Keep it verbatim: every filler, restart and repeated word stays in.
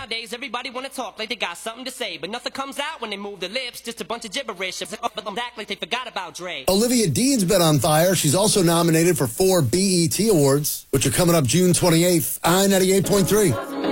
Nowadays, everybody wanna talk like they got something to say, but nothing comes out when they move their lips, just a bunch of gibberish. But them act like they forgot about Dre. Olivia Dean's been on fire. She's also nominated for four B E T Awards, which are coming up June twenty-eighth. I ninety-eight point three.